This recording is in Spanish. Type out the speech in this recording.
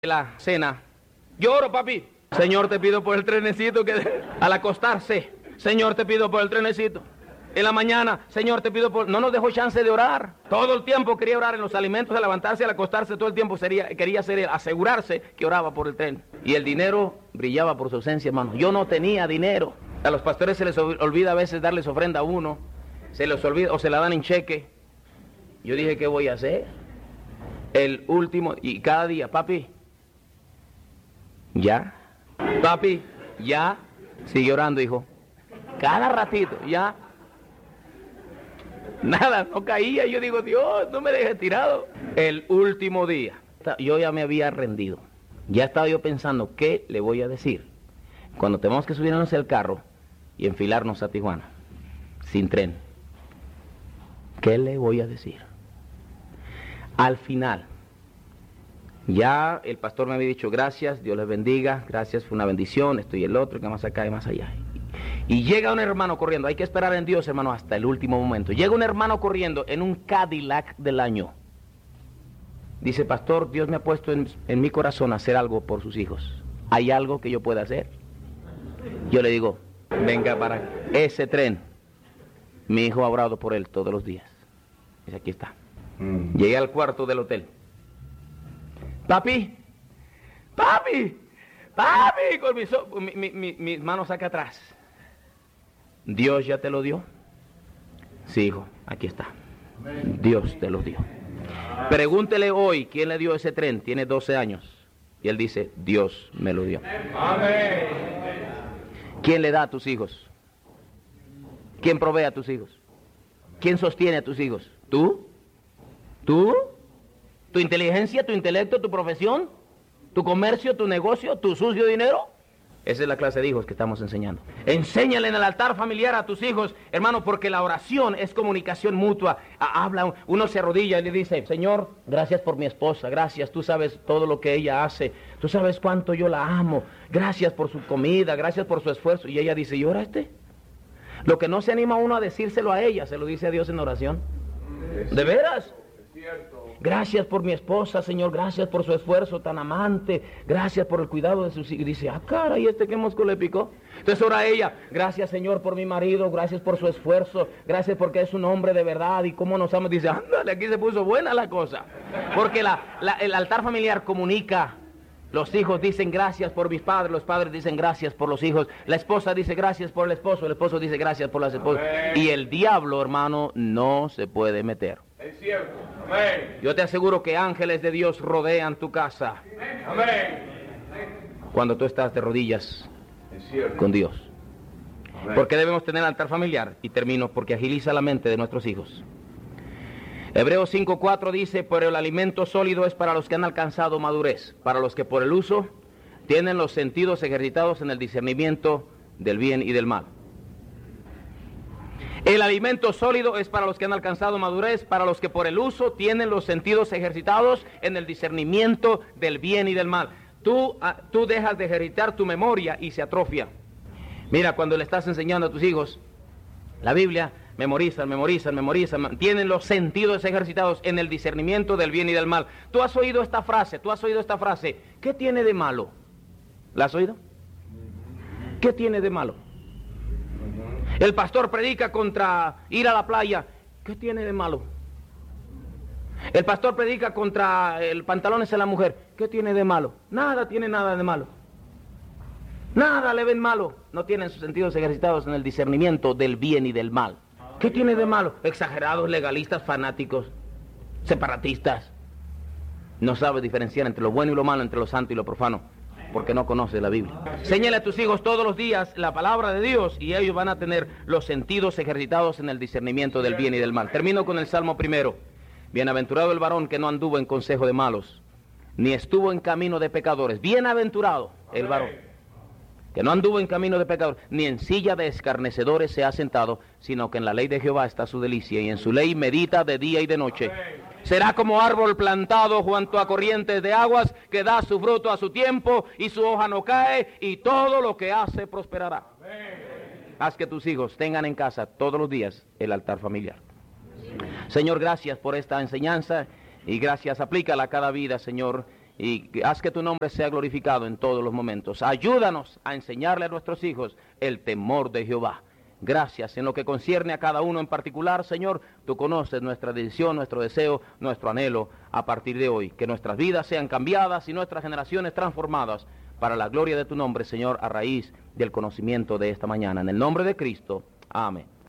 la cena. Yo oro, papi. Señor, te pido por el trenecito que al acostarse. Señor, te pido por el trenecito. En la mañana, Señor, te pido por... No nos dejó chance de orar. Todo el tiempo quería orar en los alimentos, al levantarse, al acostarse, todo el tiempo quería hacer él, asegurarse que oraba por el tren. Y el dinero brillaba por su ausencia, hermano. Yo no tenía dinero. A los pastores se les olvida a veces darles ofrenda a uno. Se les olvida o se la dan en cheque. Yo dije, ¿qué voy a hacer? El último, y cada día, papi, ya, papi, ya, sigue orando, hijo. Cada ratito, ya. Nada, no caía. Yo digo, Dios, no me dejes tirado. El último día, yo ya me había rendido. Ya estaba yo pensando, ¿qué le voy a decir? Cuando tenemos que subirnos al carro y enfilarnos a Tijuana, sin tren. ¿Qué le voy a decir? Al final, ya el pastor me había dicho, gracias, Dios les bendiga, gracias, fue una bendición, esto y el otro, que más acá y más allá. Y llega un hermano corriendo, hay que esperar en Dios, hermano, hasta el último momento. Llega un hermano corriendo en un Cadillac del año. Dice, pastor, Dios me ha puesto en mi corazón hacer algo por sus hijos. ¿Hay algo que yo pueda hacer? Yo le digo, venga para ese tren. Mi hijo ha orado por él todos los días. Dice, aquí está. Llegué al cuarto del hotel. Papi, papi, papi, con mis manos acá atrás. ¿Dios ya te lo dio? Sí, hijo, aquí está. Dios te lo dio. Pregúntele hoy quién le dio ese tren, tiene 12 años. Y él dice, Dios me lo dio. Amén. ¿Quién le da a tus hijos? ¿Quién provee a tus hijos? ¿Quién sostiene a tus hijos? ¿Tú? ¿Tú? ¿Tu inteligencia, tu intelecto, tu profesión? ¿Tu comercio, tu negocio, tu sucio dinero? Esa es la clase de hijos que estamos enseñando. Enséñale en el altar familiar a tus hijos, hermano, porque la oración es comunicación mutua. Habla, uno se arrodilla y le dice, Señor, gracias por mi esposa, gracias, tú sabes todo lo que ella hace, tú sabes cuánto yo la amo, gracias por su comida, gracias por su esfuerzo. Y ella dice, ¿y ahora este? Lo que no se anima uno a decírselo a ella, se lo dice a Dios en oración. ¿De veras? Gracias por mi esposa, Señor, gracias por su esfuerzo tan amante, gracias por el cuidado de sus hijos. Y dice, cara, ¿y este qué mosco le picó? Entonces ora ella, gracias, Señor, por mi marido, gracias por su esfuerzo, gracias porque es un hombre de verdad y cómo nos ama. Dice, ándale, aquí se puso buena la cosa. Porque el altar familiar comunica. Los hijos dicen gracias por mis padres, los padres dicen gracias por los hijos, la esposa dice gracias por el esposo dice gracias por las esposas. Y el diablo, hermano, no se puede meter. Es cierto. Amén. Yo te aseguro que ángeles de Dios rodean tu casa. Amén. Cuando tú estás de rodillas Es con Dios. Amén. ¿Por qué debemos tener altar familiar? Y termino, porque agiliza la mente de nuestros hijos. Hebreos 5:4 dice, pero el alimento sólido es para los que han alcanzado madurez, para los que por el uso tienen los sentidos ejercitados en el discernimiento del bien y del mal. El alimento sólido es para los que han alcanzado madurez, para los que por el uso tienen los sentidos ejercitados en el discernimiento del bien y del mal. Tú dejas de ejercitar tu memoria y se atrofia. Mira, cuando le estás enseñando a tus hijos la Biblia, memorizan, tienen los sentidos ejercitados en el discernimiento del bien y del mal. Tú has oído esta frase, ¿qué tiene de malo? ¿La has oído? ¿Qué tiene de malo? El pastor predica contra ir a la playa. ¿Qué tiene de malo? El pastor predica contra el pantalones en la mujer. ¿Qué tiene de malo? Nada tiene nada de malo. Nada le ven malo. No tienen sus sentidos ejercitados en el discernimiento del bien y del mal. ¿Qué tiene de malo? Exagerados, legalistas, fanáticos, separatistas. No sabe diferenciar entre lo bueno y lo malo, entre lo santo y lo profano, porque no conoce la Biblia. Enséñale a tus hijos todos los días la palabra de Dios y ellos van a tener los sentidos ejercitados en el discernimiento del bien y del mal. Termino con el Salmo 1. Bienaventurado el varón que no anduvo en consejo de malos, ni estuvo en camino de pecadores. Bienaventurado el varón que no anduvo en camino de pecadores, ni en silla de escarnecedores se ha sentado, sino que en la ley de Jehová está su delicia, y en su ley medita de día y de noche. Será como árbol plantado junto a corrientes de aguas, que da su fruto a su tiempo, y su hoja no cae, y todo lo que hace prosperará. Haz que tus hijos tengan en casa todos los días el altar familiar. Señor, gracias por esta enseñanza, y gracias, aplícala a cada vida, Señor, y haz que tu nombre sea glorificado en todos los momentos. Ayúdanos a enseñarle a nuestros hijos el temor de Jehová. Gracias. En lo que concierne a cada uno en particular, Señor, tú conoces nuestra decisión, nuestro deseo, nuestro anhelo a partir de hoy. Que nuestras vidas sean cambiadas y nuestras generaciones transformadas para la gloria de tu nombre, Señor, a raíz del conocimiento de esta mañana. En el nombre de Cristo. Amén.